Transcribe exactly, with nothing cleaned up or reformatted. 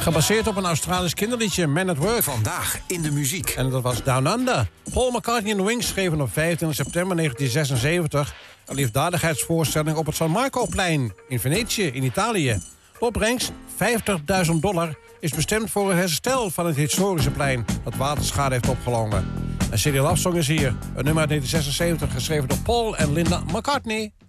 Gebaseerd op een Australisch kinderliedje, Man at Work. Vandaag in de muziek. En dat was Down Under. Paul McCartney en The Wings schreven op vijfentwintig september negentien zesenzeventig... een liefdadigheidsvoorstelling op het San Marcoplein in Venetië, in Italië. De opbrengst, vijftigduizend dollar, is bestemd voor het herstel van het historische plein... dat waterschade heeft opgelopen. Een C D Love Song is hier. Een nummer uit negentien zesenzeventig, geschreven door Paul en Linda McCartney.